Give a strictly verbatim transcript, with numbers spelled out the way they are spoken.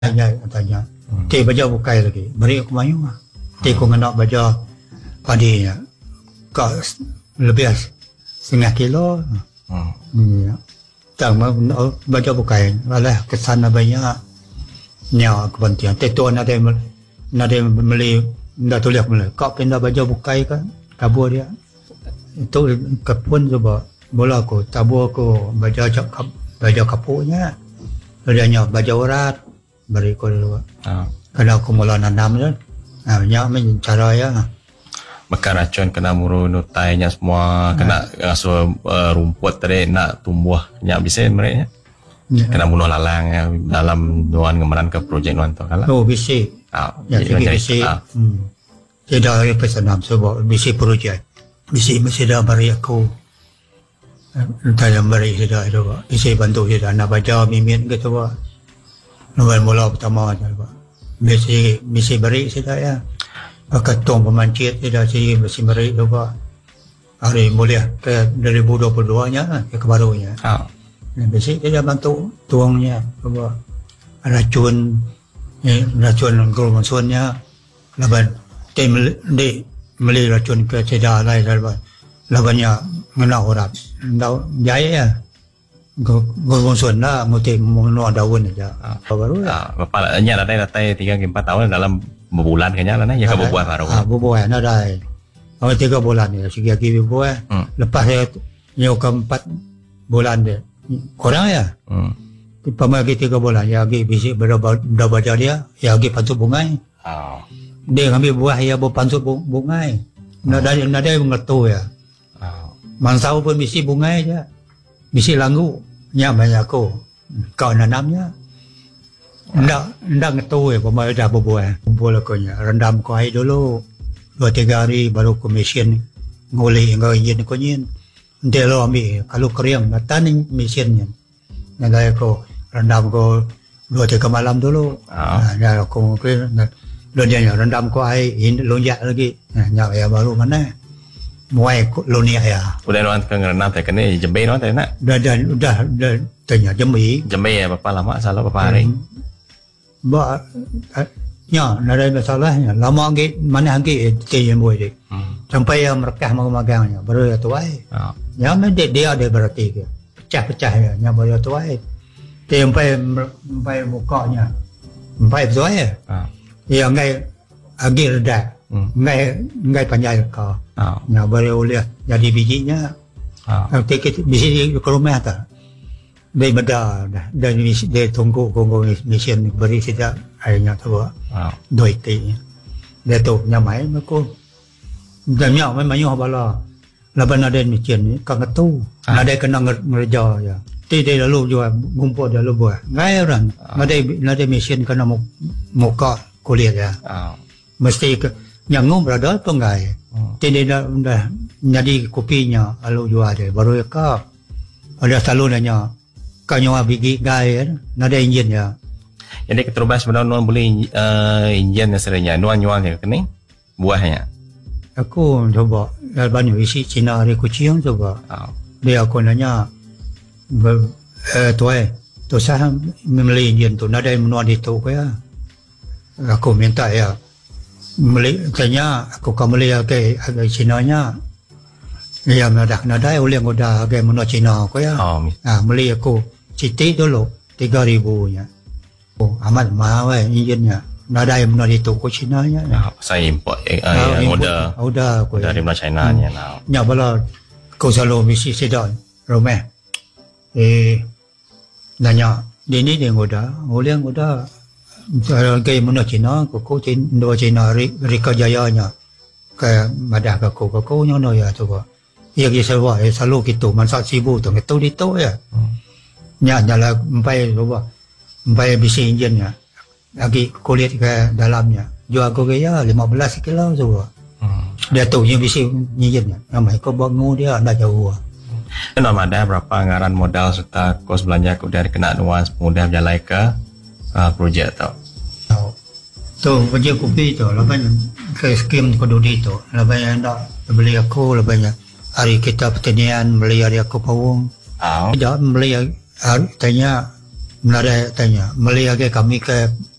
tanya tanya hmm. Ti baca bukai lagi beri aku mayu mah ti aku nak baca padi kau lebih setengah kilo hmm. Tak mau baca bukai malah kesana banyak nyawa kepentingan ti tu nak ada nak ada beli nak tulis mula kau pindah baca bukai kan kabur dia itu kepun coba bola aku tabur aku baca cakap baca kapuknya adanya baca urat beri ko dulu ah. Kena aku mula nanam kan ah, banyak macam cara ya makan racun kena murun utainya semua kena ngasuh uh, rumput tadi nak tumbuh nyak bisa mereka ya. Kena bunuh lalang ya, dalam nuan ngemaran ke projek nuan tu kalah oh bisi ah, ya bisi ah. hmm. Tidak ada pesanam sebab bisi projek bisi mesti dah beri aku dalam beri sudah itu pak bisi bantu sudah nak baca mimin gitu pak nombor mula pertama aja pak bisi bisi beri sudah ya ketua pemancit sudah si bisi beri itu pak hari mulia ke dua ribu dua puluh dua nya ke kebarunya ah. Bisi dia bantu tuangnya pak racun eh, racun gelombangnya laban tim di beli racun ke cedar lain laban labannya ngena orang dah jaya ya gelombang suara mesti mengenal daun aja apa baru ya bapak nya ada datai tiga empat tahun dalam bulan kayaknya lah ya ke buah baru ah buah ada dah oh tiga bulan ya segi lagi buah lepas saya nyok empat bulan deh kurang ya hmm. Pemagi tiga bulan ya lagi bisi berapa berapa dia ya lagi pantuk bunga oh. Dia ngambil buah ya bawa pantuk bunga nada oh. Nada yang mengertu ya oh. Mansau pun bisi bunga aja bisi langgu nya banyak aku kau nanamnya ndak ndak ngertu ya pemagi dah buah kumpul akunya rendam kau air dulu dua tiga hari baru ke mesin nguli ngau yin ko yin dia lo ambil kalau kering taning mesinnya nada aku rendam ko dua tiga malam dulu nah ya aku mungkin lo dia rendam ko air in lonjak lagi nah nyawa ya baru mana muai lonia ya udah nuan ke rendam teh kene jembe nuan teh nak udah udah udah tanya jembe jembe ya berapa lama salah berapa hari ba nya nada masalahnya lama lagi mana lagi teh muai deh sampai yang merekah magang-magangnya baru ya tuai oh. Ya dia dia ada berarti ke pecah-pecah ya nya baru ya tuai sampai sampai mukanya sampai tuai ya oh. Ya ngai agi reda hmm. ngai ngai panjang kau oh. Nya baru lihat jadi bijinya oh. Nanti kita biji ke rumah tak dia beda dah dan dia tunggu tunggu mesin beri saja airnya tu oh. Doi ti dia tu nyamai aku dan nyaw memang nyaw bala laban ada mesin ni kang tu ada kena ngerja ya ti dia lalu juga ngumpul dia lalu buat ngai orang ada ada mesin kena muka kuliah ya mesti nyangum berada tu ngai ti dia dah jadi kopinya lalu juga ada baru ya ka ada salonnya kanyo bigi ngai ada enjin ya jadi keterubah sebenarnya nuan boleh enjin sebenarnya nuan nyuan ya kene buahnya aku coba banyak isi Cina hari kucing coba oh. Dia aku nanya eh tuai tu saya membeli enjin tu nada yang menuan itu ya aku minta ya beli tanya aku kamu beli ke Cina nya ya nada nada oleh ngoda ke menuan Cina aku ya oh. Ah beli aku citi dulu tiga ribu nya oh amat mahal enjinnya nada yang menuan itu ke Cina nya nah, saya import eh, uh, yang udah udah dari China nya now nya bala kau selalu misi sedang rumah eh nanya ini dia udah oleh udah kayak menuan Cina ko ko Cina Cina Rika Jaya nya kayak madah ke ko ko nya no ya tu ba ya dia selalu eh selalu gitu man sak sibu tu itu itu ya nya nyala empai coba empai bisi enjinnya lagi kulit ke dalamnya jual aku kaya lima belas kilo tu hmm. Dia tu yang bisa nyijinnya nama kau bangun dia anda jauh hmm. Nama ada berapa anggaran modal serta kos belanja aku dari kena nuan mudah berjalan ke uh, projek tu tu projek kopi tu lepas ke skim kodudi tu lepas anda beli aku lepas hari kita pertanian beli hari aku pawung oh. Tidak beli hari tanya Nara tanya, melihat kami ke